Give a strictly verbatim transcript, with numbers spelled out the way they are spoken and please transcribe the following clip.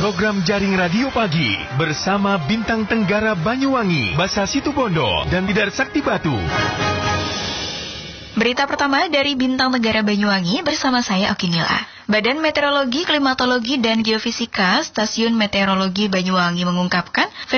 program Jaring Radio Pagi bersama Bintang Tenggara Banyuwangi, Basa Situbondo, dan Bidar Sakti Batu. Berita pertama dari Bintang Tenggara Banyuwangi bersama saya Okinila. Badan Meteorologi, Klimatologi, dan Geofisika Stasiun Meteorologi Banyuwangi mengungkapkan